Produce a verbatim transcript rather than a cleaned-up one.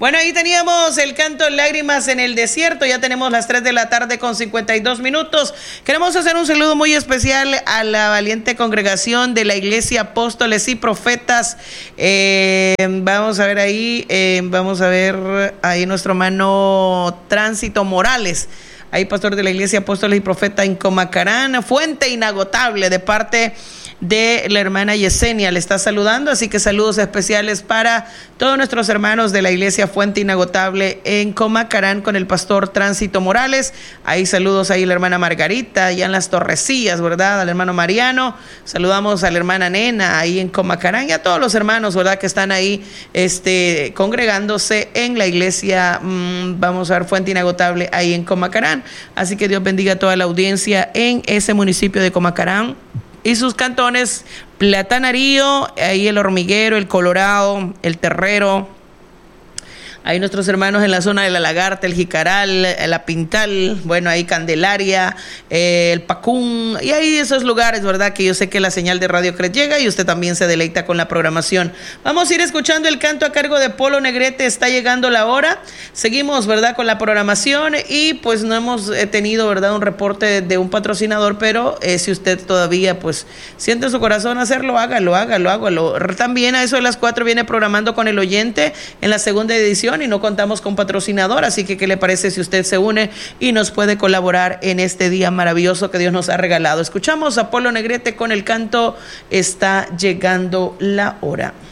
Bueno, ahí teníamos el canto Lágrimas en el Desierto. Ya tenemos las tres de la tarde con cincuenta y dos minutos. Queremos hacer un saludo muy especial a la valiente congregación de la Iglesia Apóstoles y Profetas. Eh, vamos a ver ahí, eh, vamos a ver ahí nuestro hermano Tránsito Morales. Ahí, pastor de la Iglesia Apóstoles y Profetas en Comacarán, fuente inagotable de parte de la hermana Yesenia, le está saludando, así que saludos especiales para todos nuestros hermanos de la Iglesia Fuente Inagotable en Comacarán con el pastor Tránsito Morales. Ahí saludos ahí a la hermana Margarita, allá en las Torrecillas, ¿verdad? Al hermano Mariano, saludamos a la hermana Nena ahí en Comacarán y a todos los hermanos, ¿verdad? Que están ahí este, congregándose en la Iglesia, mmm, vamos a ver, Fuente Inagotable ahí en Comacarán. Así que Dios bendiga a toda la audiencia en ese municipio de Comacarán y sus cantones: Platanarío, ahí el Hormiguero, el Colorado, el Terrero. Ahí nuestros hermanos en la zona de la Lagarta, el Jicaral, la Pintal, bueno, ahí Candelaria, eh, el Pacún, y ahí esos lugares, ¿verdad? Que yo sé que la señal de Radio Cret llega y usted también se deleita con la programación. Vamos a ir escuchando el canto a cargo de Polo Negrete, Está llegando la hora. Seguimos, ¿verdad? Con la programación y pues no hemos eh, tenido, ¿verdad? Un reporte de, de un patrocinador, pero eh, si usted todavía pues siente en su corazón hacerlo, hágalo, hágalo, hágalo. También a eso de las cuatro viene programando con el oyente en la segunda edición y no contamos con patrocinador, así que ¿qué le parece si usted se une y nos puede colaborar en este día maravilloso que Dios nos ha regalado? Escuchamos a Polo Negrete con el canto Está llegando la hora.